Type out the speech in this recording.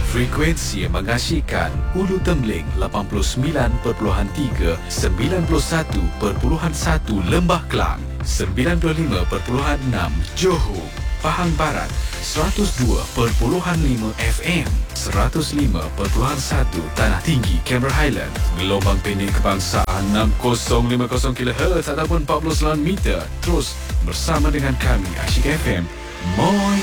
Frekuensi yang mengasyikkan Ulu Tembeling 89.3, 91.1 Lembah Kelang, 95.6 Johor, Pahang Barat, 102.5 FM, 105.1 Tanah Tinggi, Cameron Highland, gelombang pendek kebangsaan 6050 kHz ataupun 49 meter. Terus bersama dengan kami Asyik FM. Moi